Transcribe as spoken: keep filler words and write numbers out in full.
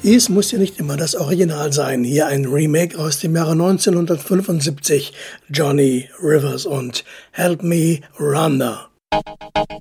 Es muss ja nicht immer das Original sein. Hier ein Remake aus dem Jahre neunzehnhundertfünfundsiebzig. Johnny Rivers und Help Me Rhonda.